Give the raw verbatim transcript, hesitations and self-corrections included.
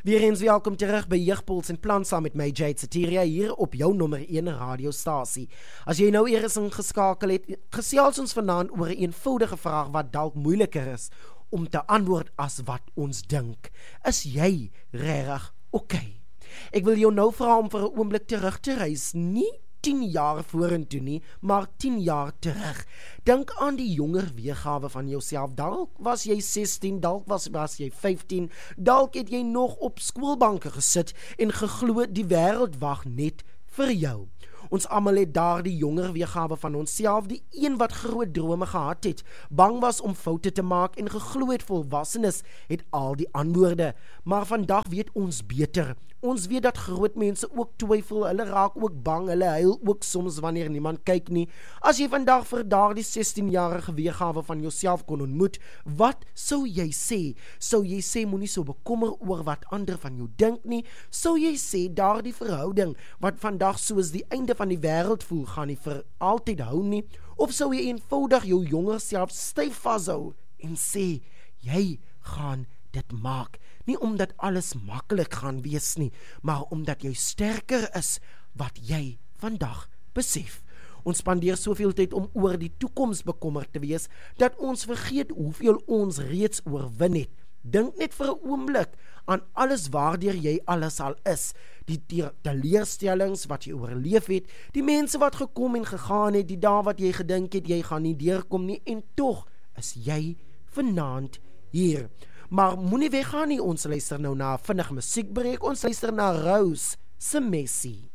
Weer eens welkom terug by Jeugpuls en Plan saam met my Jade Satiria hier op jou nommer een radiostasie. As jy nou eers ingeskakel het, gesels ons vanaand oor 'n eenvoudige vraag wat dalk moeiliker is om te antwoord as wat ons dink. Is jy regtig oké? Ek wil jou nou vra om vir 'n oomblik terug te reis, nie tien jaar vorentoe nie, maar tien jaar terug. Dink aan die jonger weergawe van jouself. Dalk was jy sestien, dalk was, was jy vyftien, dalk het jy nog op skoolbanke gesit en geglo die wêreld wag net vir jou. Ons almal het daardie jonger weergawe van onsself, die een wat groot drome gehad het, bang was om foute te maak en geglo het volwassenes het al die antwoorde. Maar vandag weet ons beter. Ons weet dat groot mense ook twyfel, hulle raak ook bang, hulle huil ook soms wanneer niemand kyk nie. As jy vandag vir daardie sestienjarige weergawe van jouself kon ontmoet, wat sou jy sê? Sou jy sê moenie so bekommer oor wat ander van jou dink nie? Sou jy sê daardie verhouding wat vandag soos die einde van die wêreld voel, gaan nie vir altyd hou nie? Of sou jy eenvoudig jou jonger self styf vashou en sê, jy gaan dit maak? Nie omdat alles maklik gaan wees nie, maar omdat jy sterker is wat jy vandag besef. Ons spandeer soveel tyd om oor die toekoms bekommerd te wees, dat ons vergeet hoeveel ons reeds oorwin het. Dink net vir 'n oomblik aan alles waardeur jy alles al is, die teleurstellings wat jy oorleef het, die mense wat gekom en gegaan het, die dae wat jy gedink het jy gaan nie deurkom nie, en tog is jy vanaand hier. Maar moenie weggaan nie, ons luister nou na 'n vinnige musiekbreek, ons luister na Rose se Messi.